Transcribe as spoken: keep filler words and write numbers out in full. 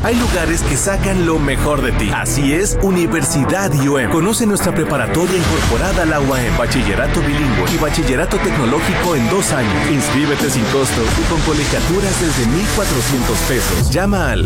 Hay lugares que sacan lo mejor de ti. Así es, Universidad I U E M. Conoce nuestra preparatoria incorporada a la U A M, bachillerato bilingüe y bachillerato tecnológico en dos años. Inscríbete sin costo y con colegiaturas desde mil cuatrocientos pesos. Llama al